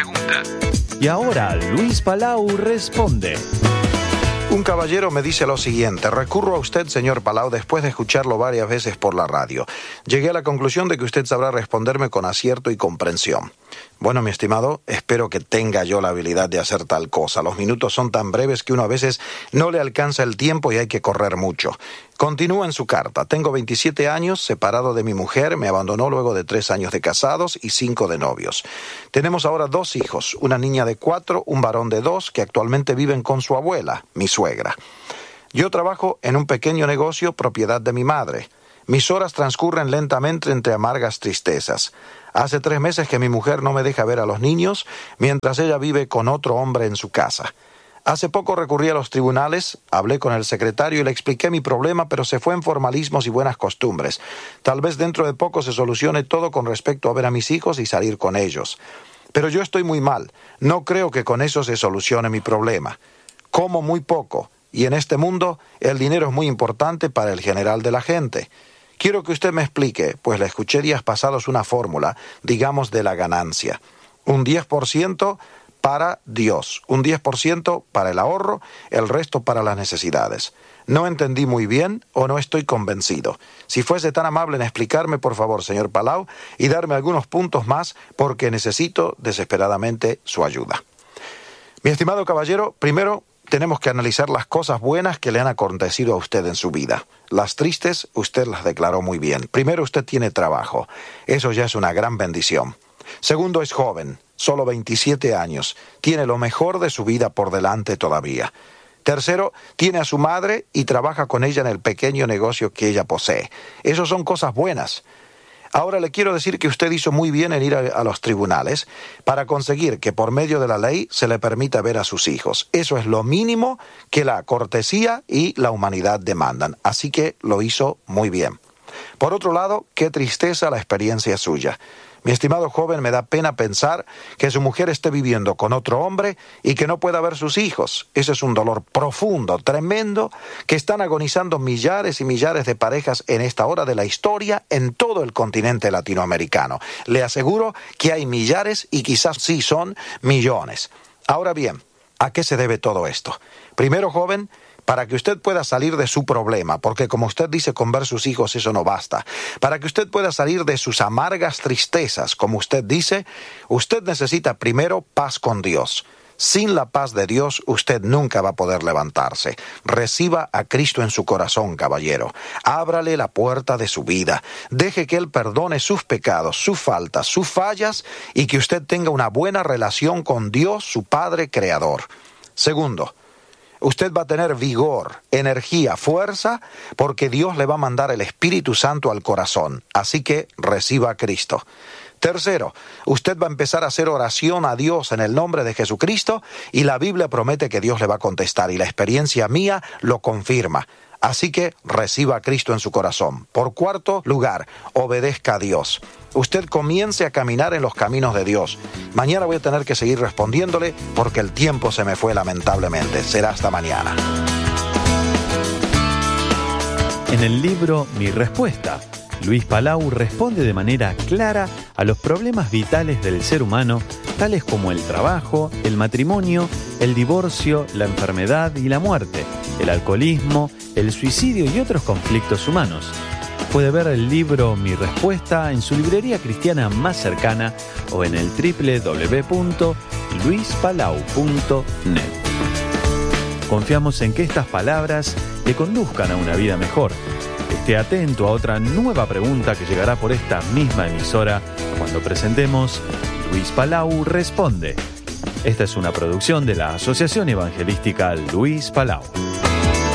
pregunta. Y ahora Luis Palau responde. Un caballero me dice lo siguiente: recurro a usted, señor Palau, después de escucharlo varias veces por la radio. Llegué a la conclusión de que usted sabrá responderme con acierto y comprensión. Bueno, mi estimado, espero que tenga yo la habilidad de hacer tal cosa. Los minutos son tan breves que uno a veces no le alcanza el tiempo y hay que correr mucho. Continúa en su carta. Tengo 27 años, separado de mi mujer, me abandonó luego de 3 años de casados y 5 de novios. Tenemos ahora 2 hijos, una niña de 4, un varón de 2, que actualmente viven con su abuela, mi suegra. Yo trabajo en un pequeño negocio propiedad de mi madre. Mis horas transcurren lentamente entre amargas tristezas. Hace 3 meses que mi mujer no me deja ver a los niños, mientras ella vive con otro hombre en su casa. Hace poco recurrí a los tribunales, hablé con el secretario y le expliqué mi problema, pero se fue en formalismos y buenas costumbres. Tal vez dentro de poco se solucione todo con respecto a ver a mis hijos y salir con ellos. Pero yo estoy muy mal. No creo que con eso se solucione mi problema. Como muy poco, y en este mundo el dinero es muy importante para el general de la gente. Quiero que usted me explique, pues le escuché días pasados una fórmula, digamos, de la ganancia. Un 10% para Dios, un 10% para el ahorro, el resto para las necesidades. No entendí muy bien o no estoy convencido. Si fuese tan amable en explicarme, por favor, señor Palau, y darme algunos puntos más, porque necesito desesperadamente su ayuda. Mi estimado caballero, primero tenemos que analizar las cosas buenas que le han acontecido a usted en su vida. Las tristes, usted las declaró muy bien. Primero, usted tiene trabajo. Eso ya es una gran bendición. Segundo, es joven, solo 27 años. Tiene lo mejor de su vida por delante todavía. Tercero, tiene a su madre y trabaja con ella en el pequeño negocio que ella posee. Esas son cosas buenas. Ahora le quiero decir que usted hizo muy bien en ir a los tribunales para conseguir que por medio de la ley se le permita ver a sus hijos. Eso es lo mínimo que la cortesía y la humanidad demandan. Así que lo hizo muy bien. Por otro lado, qué tristeza la experiencia suya. Mi estimado joven, me da pena pensar que su mujer esté viviendo con otro hombre y que no pueda ver sus hijos. Ese es un dolor profundo, tremendo, que están agonizando millares y millares de parejas en esta hora de la historia en todo el continente latinoamericano. Le aseguro que hay millares y quizás sí son millones. Ahora bien, ¿a qué se debe todo esto? Primero, joven, para que usted pueda salir de su problema, porque como usted dice, con ver sus hijos eso no basta. Para que usted pueda salir de sus amargas tristezas, como usted dice, usted necesita primero paz con Dios. Sin la paz de Dios, usted nunca va a poder levantarse. Reciba a Cristo en su corazón, caballero. Ábrale la puerta de su vida. Deje que Él perdone sus pecados, sus faltas, sus fallas, y que usted tenga una buena relación con Dios, su Padre Creador. Segundo, usted va a tener vigor, energía, fuerza, porque Dios le va a mandar el Espíritu Santo al corazón. Así que reciba a Cristo. Tercero, usted va a empezar a hacer oración a Dios en el nombre de Jesucristo y la Biblia promete que Dios le va a contestar y la experiencia mía lo confirma. Así que reciba a Cristo en su corazón. Por cuarto lugar, obedezca a Dios. Usted comience a caminar en los caminos de Dios. Mañana voy a tener que seguir respondiéndole porque el tiempo se me fue lamentablemente. Será hasta mañana. En el libro Mi Respuesta, Luis Palau responde de manera clara a los problemas vitales del ser humano, tales como el trabajo, el matrimonio, el divorcio, la enfermedad y la muerte, el alcoholismo, el suicidio y otros conflictos humanos. Puede ver el libro Mi Respuesta en su librería cristiana más cercana o en el www.luispalau.net. Confiamos en que estas palabras le conduzcan a una vida mejor. Esté atento a otra nueva pregunta que llegará por esta misma emisora cuando presentemos Luis Palau Responde. Esta es una producción de la Asociación Evangelística Luis Palau.